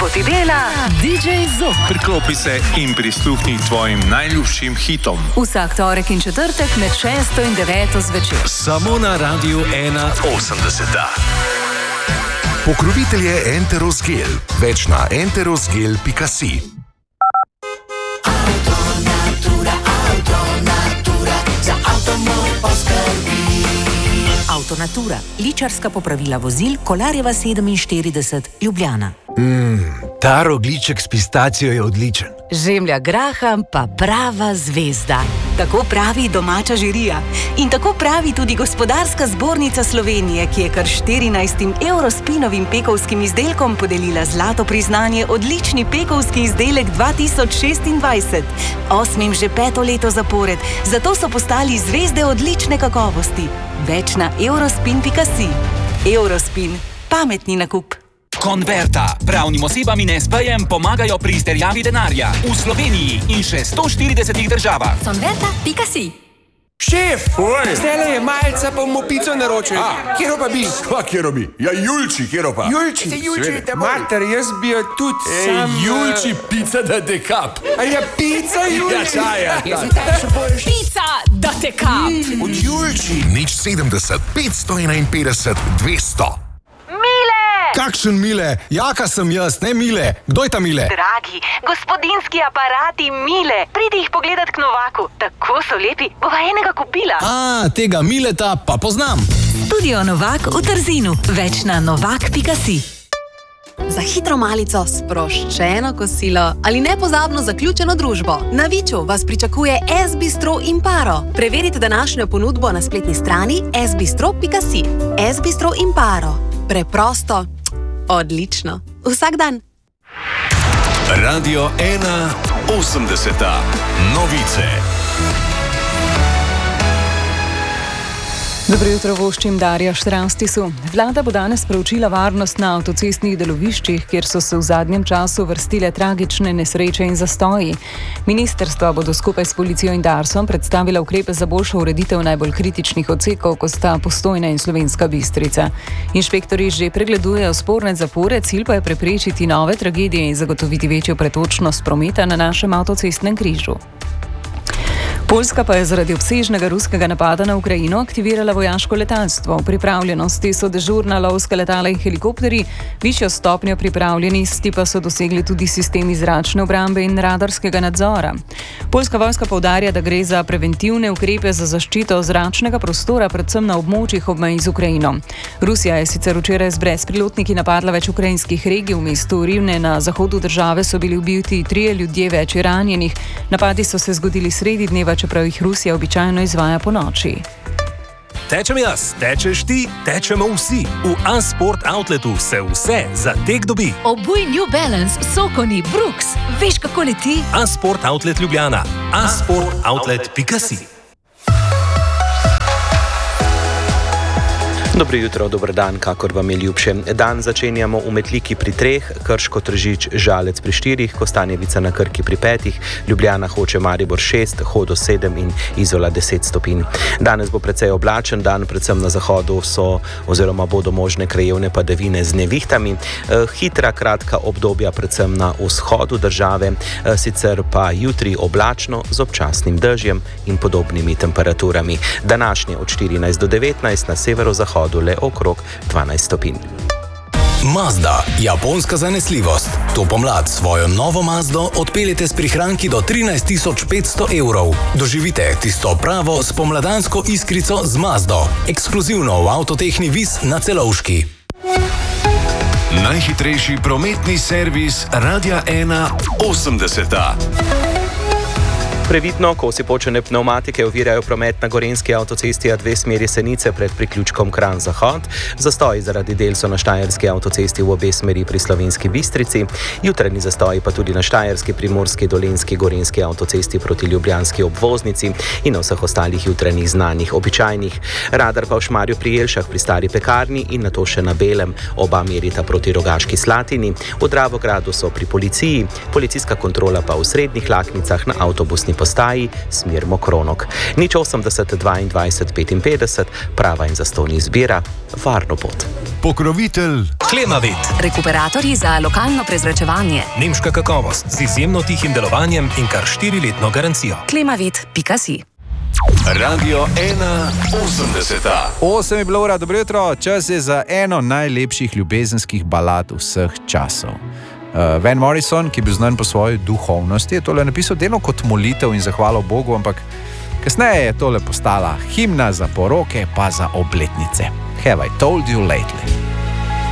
ti dela DJ Zok. Priklopi se in prisluhni tvojim najljubšim hitom. Vsak torek in četrtek med 6 in 9 zvečer. Samo na Radiu 1.80. Pokrovitelj je Enteros Gel. Več na enterosgel.si. Avtonatura, ličarska popravila vozil, Kolarjeva 47, Ljubljana. Ta rogljiček s pistacijo je odličen. Žemlja graham pa prava zvezda. Tako pravi domača žirija. In tako pravi tudi Gospodarska zbornica Slovenije, ki je kar 14 Eurospinovim pekovskim izdelkom podelila zlato priznanje odlični pekovski izdelek 2026. 8. že 5. leto zapored, zato so postali zvezde odlične kakovosti. Več na eurospin.si. Eurospin. Pametni nakup. Konverta. Pravnim osebam in SP-jem pomagajo pri izterjavi denarja v Sloveniji in še 140 državah. Konverta.si. Šef, zdajle je malca, pa bomo pico naročili. Kjero pa bi? Kjero bi? Ja, Julči, kjero pa? Julči, mater, jaz bi jo tudi sam... Julči, pica da te kap. A ja, pica, Julči? Ja, Pica da te kap. Od Julči. Nič 70, 551, 200. Kakšen Mile? Jaka sem jaz, ne Mile. Kdo je ta Mile? Dragi, gospodinski aparati Mile. Pridi jih pogledat k Novaku. Tako so lepi, bova enega kupila. Tega Mileta pa poznam. Studio Novak v Trzinu. Več na novak.si. Za hitro malico, sproščeno kosilo ali nepozabno zaključeno družbo. Na Viču vas pričakuje S-bistro Imparo. Preverite današnjo ponudbo na spletni strani sbistro.si. S-bistro Imparo. Preprosto, odlično. Vsak dan. Radio 1.80. Novice. Dobro jutro, voščim Darja Štravstisu. Vlada bo danes preučila varnost na avtocestnih deloviščih, kjer so se v zadnjem času vrstile tragične nesreče in zastoji. Ministrstva bodo skupaj s policijo in Darsom predstavila ukrepe za boljšo ureditev najbolj kritičnih odsekov, kot sta Postojna in Slovenska Bistrica. Inšpektorji že pregledujejo sporne zapore, cilj pa je preprečiti nove tragedije in zagotoviti večjo pretočnost prometa na našem avtocestnem križu. Poljska pa je zaradi obsežnega ruskega napada na Ukrajino aktivirala vojaško letalstvo. V pripravljenosti so dežurna lovska letala in helikopterji, višjo stopnjo pripravljenosti pa so dosegli tudi sistemi zračne obrambe in radarskega nadzora. Poljska vojska poudarja, da gre za preventivne ukrepe za zaščito zračnega prostora, predvsem na območjih ob meji z Ukrajino. Rusija je sicer včeraj z brezpilotniki napadla več ukrajinskih regij. V mestu Rivne na zahodu države so bili ubiti 3 ljudje, več je ranjenih. Napadi so se zgodili sredi dneva, čeprav jih Rusija običajno izvaja po noči. Tečem jaz, tečeš ti, tečemo vsi. V A-Sport Outletu se vse za tek dobi. Obuj New Balance, Sokoni, Brooks. Veš, kako leti? A-Sport Outlet Ljubljana. A-Sportoutlet.si. Dobro jutro, dober dan, kakor vam je ljubše. Dan začenjamo v Metliki pri 3, Krško, Tržič, Žalec pri 4, Kostanjevica na Krki pri 5, Ljubljana, Hoče, Maribor 6, Hodo 7 in Izola 10 stopinj. Danes bo precej oblačen dan, predvsem na zahodu bodo možne krajevne padavine z nevihtami. Hitra, kratka obdobja predvsem na vzhodu države, sicer pa jutri oblačno z občasnim dežjem in podobnimi temperaturami. Današnje od 14 do 19, na severozahodu le okrog 12 stopinj. Mazda, japonska zanesljivost. To pomlad svojo novo Mazdo odpeljete s prihranki do 13.500 evrov. Doživite tisto pravo spomladansko iskrico z Mazdo. Ekskluzivno v Avtotehni Vis na Celovški. Najhitrejši prometni servis Radia 1.80. Previdno, ko si počene pnevmatike ovirajo promet na Gorenjski avtocesti A2 smeri Senice pred priključkom Kranj-Zahod, zastoji zaradi del so na Štajerski avtocesti v obe smeri pri Slovenski Bistrici, jutranji zastoji pa tudi na Štajerski, Primorski, Dolenjski, Gorenjski avtocesti proti Ljubljanski obvoznici in na vseh ostalih jutranjih znanih običajnih. Radar pa v Šmarju pri Jelšah pri Stari pekarni in nato še na Belem, oba merita proti Rogaški Slatini, v Dravogradu so pri policiji, policijska kontrola pa v Srednjih Laknicah na avtobusni postaji smer Mokronok. 080 22 55, prava in zastonj izbira, varno pot. pokrovitelj Klimavit. Rekuperatorji za lokalno prezračevanje. Nemška kakovost z izjemno tihim delovanjem in kar 4-letno garancijo. Klimavit.si. Radio 180. 8 je bilo ura, dobro jutro, čas je za eno najlepših ljubezenskih balad vseh časov. Van Morrison, ki je bil znan po svoji duhovnosti, je tole napisal delno kot molitev in zahvalo Bogu, ampak kasneje je tole postala himna za poroke pa za obletnice. Have I told you lately?